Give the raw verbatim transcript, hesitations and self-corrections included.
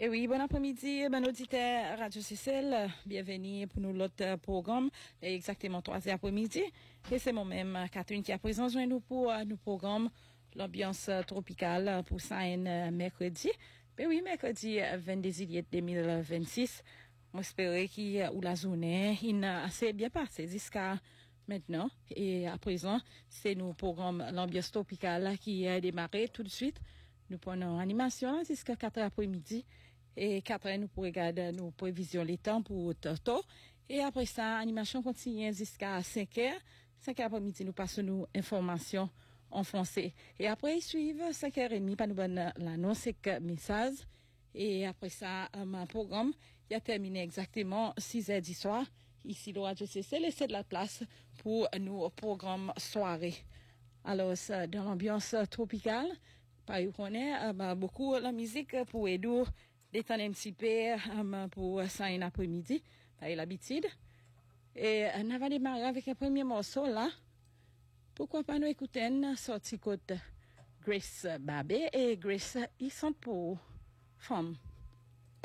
Et oui, bon après-midi, bon auditeur Radio C C L, bienvenue pour nous l'autre programme, exactement trois heures après-midi. Et c'est moi-même, Catherine, qui a présenté nous pour nous programme l'ambiance tropicale pour ça un mercredi. Mais oui, mercredi vingt-deux juillet deux mille vingt-six, j'espère qu'il ou la journée, il a assez bien passé jusqu'à maintenant. Et à présent, c'est nous programme l'ambiance tropicale qui a démarré tout de suite. Nous prenons animation jusqu'à quatre heures après-midi. Et quatre heures, nous pourrons regarder nos prévisions les temps pour tantôt. Et après ça, animation continue jusqu'à cinq heures. cinq heures après-midi, nous passons nos informations en français. Et après, ils suivent cinq heures trente, pas nous donner l'annonce et message. Et après ça, mon programme, il a terminé exactement six heures du soir. Ici, le Radio C C, laissez de la place pour nos programmes soirée. Alors, ça, dans l'ambiance tropicale, par où on est, euh, beaucoup la musique pour aider détendre un petit peu euh, pour ça un après-midi, par l'habitude. Et on va démarrer avec un premier morceau là. Pourquoi pas nous écouter une sortie côte Grace Babé et Grace, ils sont pour femmes.